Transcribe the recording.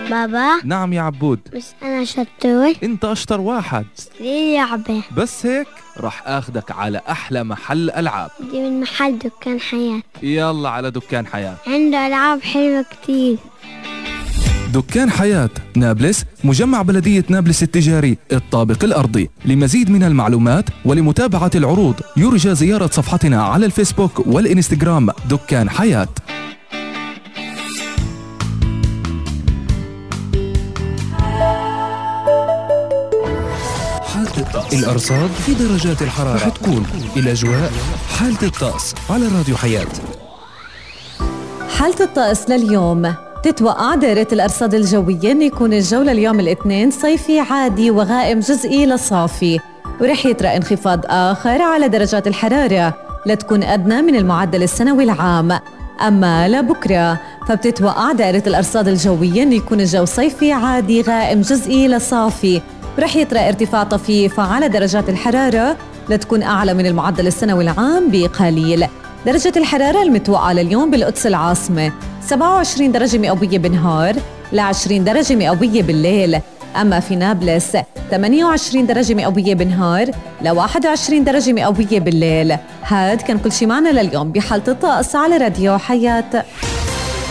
بابا. نعم يا عبود. بس أنا شطور. انت اشطر واحد. ليه لعبة؟ بس هيك رح اخدك على احلى محل العاب. دي من محل دكان حياة. يلا على دكان حياة، عنده ألعاب حلوة كتير. دكان حياة نابلس، مجمع بلدية نابلس التجاري الطابق الأرضي. لمزيد من المعلومات ولمتابعة العروض يرجى زيارة صفحتنا على الفيسبوك والإنستغرام دكان حياة. حالة الطقس، الأرصاد في درجات الحرارة رح تكون الأجواء حالة الطقس على راديو حياة. حالة الطقس لليوم، تتوقع دائرة الأرصاد الجوية أن يكون الجو لليوم الاثنين صيفي عادي وغائم جزئي لصافي، ورح يطرأ انخفاض آخر على درجات الحرارة لتكون أدنى من المعدل السنوي العام. أما لبكرة فبتتوقع دائرة الأرصاد الجوية أن يكون الجو صيفي عادي غائم جزئي لصافي، ورح يطرأ ارتفاع طفيف على درجات الحرارة لتكون أعلى من المعدل السنوي العام بقليل. درجة الحرارة المتوقعة لليوم بالقدس العاصمة 27 درجة مئوية بالنهار ل 20 درجة مئوية بالليل. أما في نابلس 28 درجة مئوية بالنهار ل 21 درجة مئوية بالليل. هاد كان كل شي معنا لليوم بحالة الطقس على راديو حياة.